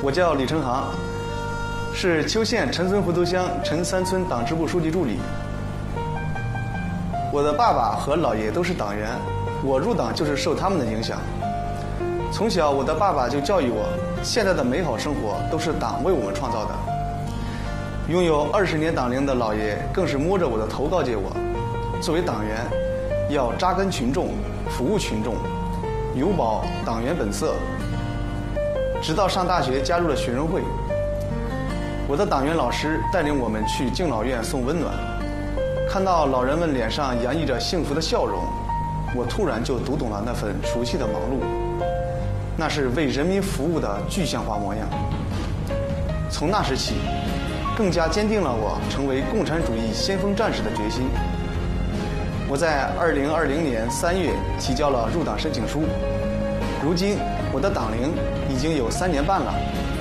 我叫李成航，是邱县陈村湖头乡陈三村党支部书记助理。我的爸爸和姥爷都是党员，我入党就是受他们的影响。从小，我的爸爸就教育我，现在的美好生活都是党为我们创造的。拥有20年党龄的姥爷更是摸着我的头告诫我，作为党员，要扎根群众，服务群众，有保党员本色。直到上大学加入了学生会，我的党员老师带领我们去敬老院送温暖，看到老人们脸上洋溢着幸福的笑容，我突然就读懂了那份熟悉的忙碌，那是为人民服务的具象化模样。从那时起，更加坚定了我成为共产主义先锋战士的决心。我在2020年3月提交了入党申请书，如今我的党龄已经有3年半了。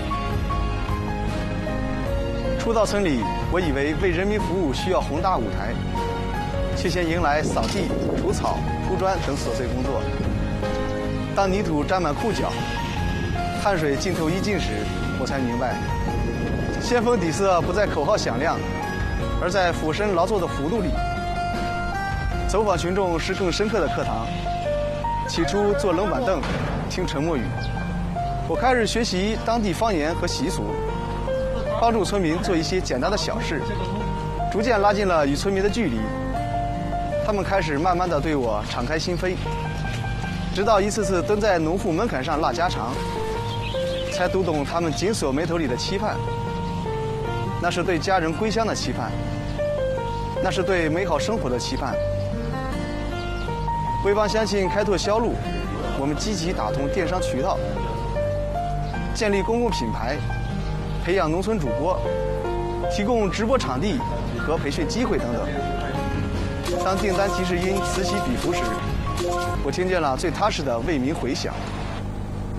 初到村里，我以为为人民服务需要宏大舞台，却先迎来扫地、除草、铺砖等琐碎工作。当泥土沾满裤脚，汗水浸透衣襟时，我才明白，先锋底色不在口号响亮，而在俯身劳作的幅度里。走访群众是更深刻的课堂。起初坐冷板凳，听沉默语，我开始学习当地方言和习俗，帮助村民做一些简单的小事，逐渐拉近了与村民的距离。他们开始慢慢地对我敞开心扉，直到一次次蹲在农户门槛上拉家常，才读懂他们紧锁眉头里的期盼。那是对家人归乡的期盼，那是对美好生活的期盼。为帮乡亲开拓销路，我们积极打通电商渠道，建立公共品牌，培养农村主播，提供直播场地和培训机会等等。当订单提示音此起彼伏时，我听见了最踏实的为民回响。